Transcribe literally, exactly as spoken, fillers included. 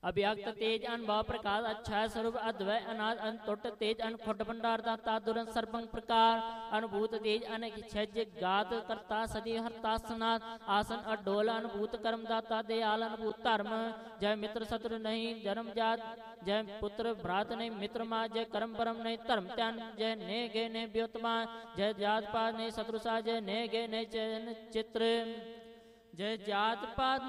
अव्यक्त तेज अनुभव प्रकाश अच्छा स्वरूप अद्वय अनाद अनटुट तेज अनखुट भंडार दाता दुरंत सर्वं प्रकार अनुभूत तेज अनेक छज गात करता सदी हरता सनात आसन अडोल अनुभूत कर्म दाता दयाल अनुभूत धर्म जय मित्र शत्रु नहीं जन्म जात जय पुत्र भ्रात नहीं मित्र मा जय कर्म परम नहीं धर्म त्यान जय ने गे ने व्योतमा जय जात पात नहीं शत्रु सा जय ने गे ने चैन चित्र जय जात पात